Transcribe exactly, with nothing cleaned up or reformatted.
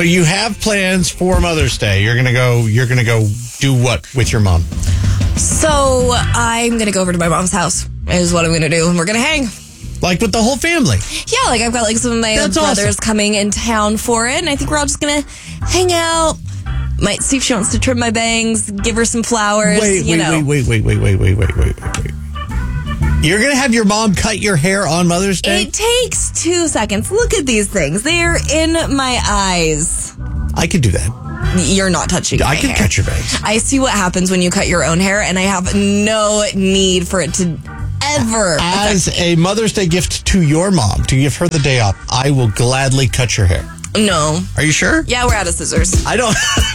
So you have plans for Mother's Day. You're gonna go. You're gonna go do what with your mom? So I'm gonna go over to my mom's house. Is what I'm gonna do, and we're gonna hang. Like with the whole family? Yeah, like I've got like some of my That's brothers awesome. coming in town for it, and I think we're all just gonna hang out. Might see if she wants to trim my bangs, give her some flowers. Wait, you wait, know. wait, wait, wait, wait, wait, wait, wait, wait, wait. You're gonna have your mom cut your hair on Mother's Day? It takes two seconds. Look at these things. They're in my eyes. I could do that. You're not touching I my could hair. cut your bangs. I see what happens when you cut your own hair, and I have no need for it to ever. As a Mother's Day gift to your mom, to give her the day off, I will gladly cut your hair. No. Are you sure? Yeah, we're out of scissors. I don't...